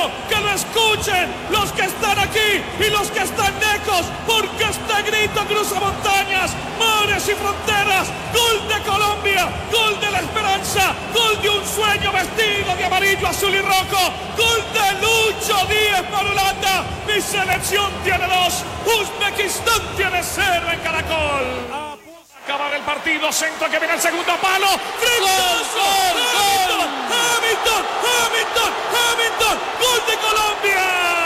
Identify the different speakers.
Speaker 1: que lo escuchen los que están aquí y los que están lejos, porque este grito cruza montañas, mares y fronteras. Gol de Colombia, gol de la esperanza, gol de un sueño vestido de amarillo, azul y rojo, gol de Lucho Díaz para Holanda. Mi selección tiene 2, Uzbekistán tiene 0 en Caracol. Acabar el partido, centro que viene el segundo palo. ¡Gol! ¡Hamilton! ¡Hamilton! ¡Hamilton! ¡Hamilton! ¡Gol de Colombia!